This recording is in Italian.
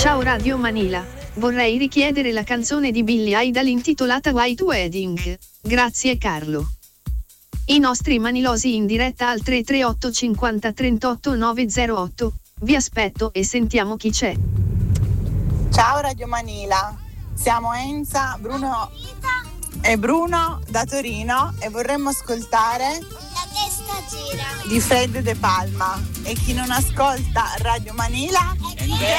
Ciao Radio Manila, vorrei richiedere la canzone di Billy Idol intitolata White Wedding. Grazie Carlo. I nostri manilosi in diretta al 338 50 38 908. Vi aspetto e sentiamo chi c'è. Ciao Radio Manila, siamo Enza, Bruno e Bruno da Torino e vorremmo ascoltare La testa gira di Fred De Palma. E chi non ascolta Radio Manila è